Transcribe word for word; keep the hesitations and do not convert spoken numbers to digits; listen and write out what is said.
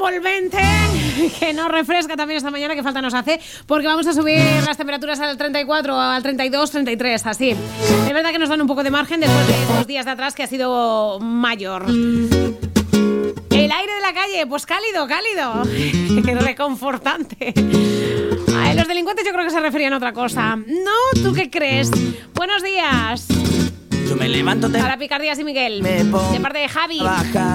envolvente que nos refresca también esta mañana, que falta nos hace, porque vamos a subir las temperaturas al treinta y cuatro, al treinta y dos, treinta y tres, así. Es verdad que nos dan un poco de margen después de estos días de atrás que ha sido mayor. El aire de la calle, pues cálido, cálido, reconfortante. Ay, los delincuentes yo creo que se referían a otra cosa. ¿No? ¿Tú qué crees? Buenos días. Yo me levanto Para Picardías y Miguel, de parte de Javi.